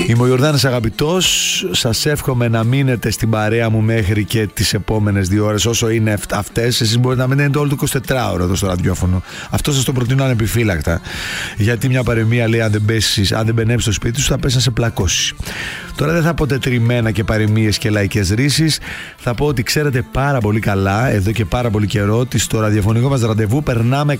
Είμαι ο Ιορδάνης Αγαπητός. Σας εύχομαι να μείνετε στην παρέα μου μέχρι και τις επόμενες 2 ώρες, όσο είναι αυτές. Εσείς μπορείτε να μείνετε όλο το 24ωρο εδώ στο ραδιόφωνο. Αυτό σας το προτείνω ανεπιφύλακτα. Γιατί μια παροιμία λέει: αν δεν μπαινέψεις στο σπίτι σου, θα πέσει να σε πλακώσει. Τώρα δεν θα πω τετριμμένα και παροιμίες και λαϊκές ρίσεις. Θα πω ότι ξέρετε πάρα πολύ καλά, εδώ και πάρα πολύ καιρό, ότι στο ραδιοφωνικό μας ραντεβού περνάμε